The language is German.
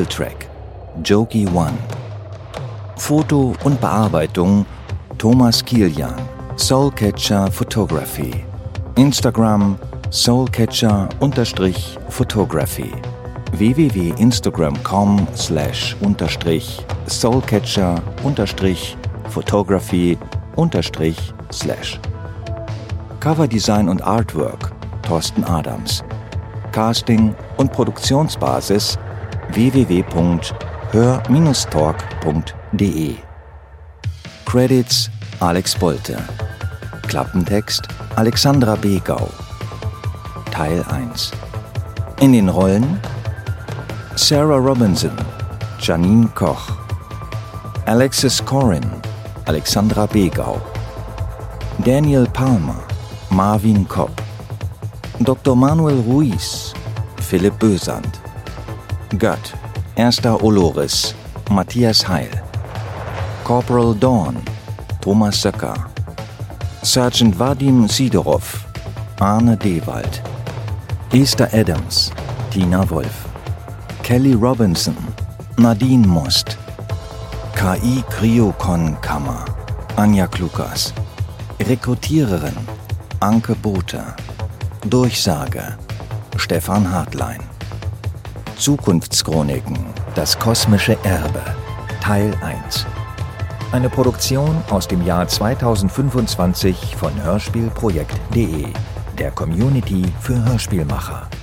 Titeltrack Jokey One. Foto und Bearbeitung Thomas Kilian, Soulcatcher Photography. Instagram Soulcatcher_Photography. www.instagram.com/Soulcatcher_Photography/. Coverdesign und Artwork Thorsten Adams. Casting und Produktionsbasis www.hör-talk.de. Credits Alex Bolte. Klappentext Alexandra Begau. Teil 1. In den Rollen Sarah Robinson, Janine Koch, Alexis Corin, Alexandra Begau, Daniel Palmer, Marvin Kopp, Dr. Manuel Ruiz, Philipp Bösand, Gött, Erster Oloris, Matthias Heil, Corporal Dawn, Thomas Söcker, Sergeant Vadim Sidorov, Arne Dewald, Esther Adams, Tina Wolf, Kelly Robinson, Nadine Most, KI Kryokon-Kammer, Anja Klukas, Rekrutiererin, Anke Bothe, Durchsage, Stefan Hartlein. Zukunftschroniken, das kosmische Erbe, Teil 1. Eine Produktion aus dem Jahr 2025 von Hörspielprojekt.de, der Community für Hörspielmacher.